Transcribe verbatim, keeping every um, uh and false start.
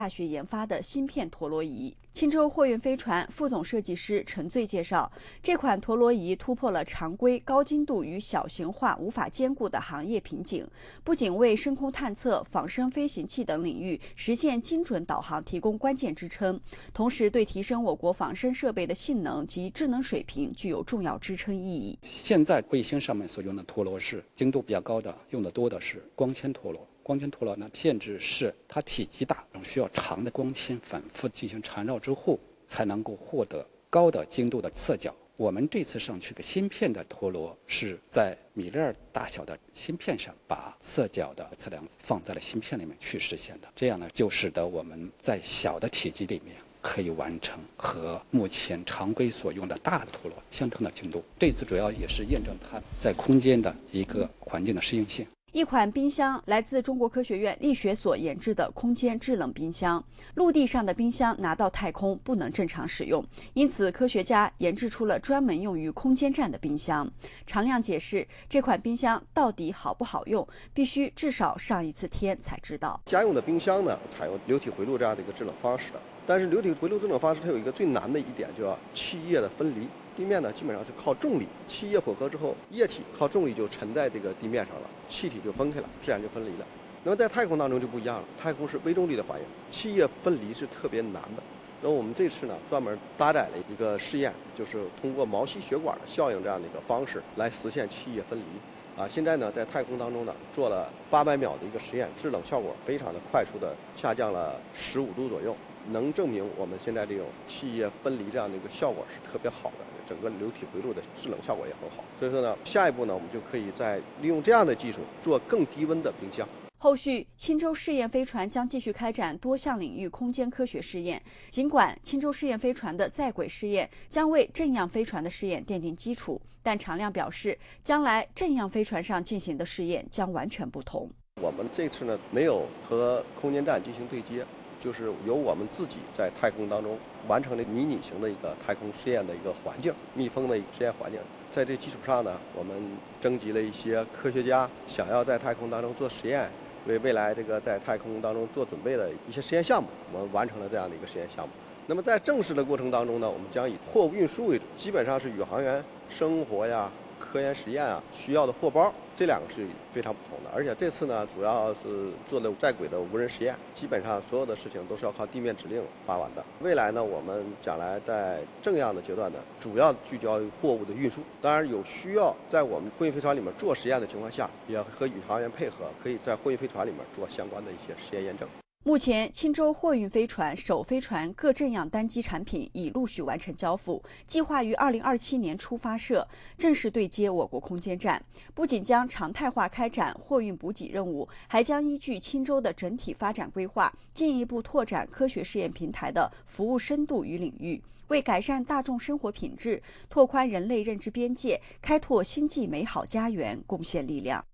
大学研发的芯片陀螺仪。青州货运飞船副总设计师陈醉介绍，这款陀螺仪突破了常规高精度与小型化无法兼顾的行业瓶颈，不仅为深空探测、仿生飞行器等领域实现精准导航提供关键支撑，同时对提升我国仿生设备的性能及智能水平具有重要支撑意义。 现在卫星上面所用的陀螺是精度比较高的，用的多的是光纤陀螺。光纤陀螺呢，限制是它体积大，需要长的光纤反复进行缠绕之后，才能够获得高的精度的测角。我们这次上去的芯片的陀螺是在米粒儿大小的芯片上，把测角的测量放在了芯片里面去实现的。这样呢，就使得我们在小的体积里面可以完成和目前常规所用的大的陀螺相同的精度。这次主要也是验证它在空间的一个环境的适应性。 一款冰箱来自中国科学院力学所研制的空间制冷冰箱。陆地上的冰箱拿到太空不能正常使用，因此科学家研制出了专门用于空间站的冰箱。常亮解释，这款冰箱到底好不好用，必须至少上一次天才知道。 家用的冰箱呢，采用流体回路这样的一个制冷方式的，但是流体回路制冷方式它有一个最难的一点，就叫气液的分离。地面呢基本上是靠重力，气液混合之后，液体靠重力就沉在这个地面上了，气体就分开了，自然就分离了。那么在太空当中就不一样了，太空是微重力的环境，气液分离是特别难的。那我们这次呢专门搭载了一个试验，就是通过毛细血管的效应这样的一个方式来实现气液分离。啊，现在呢在太空当中呢做了八百秒的一个实验，制冷效果非常的快速的下降了十五度左右，能证明我们现在这种气液分离这样的一个效果是特别好的，整个流体回路的制冷效果也很好。所以说呢，下一步呢我们就可以再利用这样的技术做更低温的冰箱。 后续，青州试验飞船将继续开展多项领域空间科学试验。尽管青州试验飞船的在轨试验将为正样飞船的试验奠定基础，但常亮表示，将来正样飞船上进行的试验将完全不同。 我们这次呢没有和空间站进行对接，就是由我们自己在太空当中完成了迷你型的一个太空试验的一个环境，密封的一个实验环境。在这基础上呢，我们征集了一些科学家想要在太空当中做实验，为未来这个在太空当中做准备的一些实验项目，我们完成了这样的一个实验项目。那么在正式的过程当中呢，我们将以货物运输为主，基本上是宇航员生活呀、科研实验啊需要的货包，这两个是非常不同的。而且这次呢，主要是做了在轨的无人实验，基本上所有的事情都是要靠地面指令发完的。未来呢，我们将来在正样的阶段呢，主要聚焦于货物的运输。当然有需要在我们货运飞船里面做实验的情况下，也和宇航员配合，可以在货运飞船里面做相关的一些实验验证。 目前，青州货运飞船、首飞船各正样单机产品已陆续完成交付，计划于二零二七年初发射，正式对接我国空间站。不仅将常态化开展货运补给任务，还将依据青州的整体发展规划，进一步拓展科学试验平台的服务深度与领域，为改善大众生活品质、拓宽人类认知边界、开拓星际美好家园贡献力量。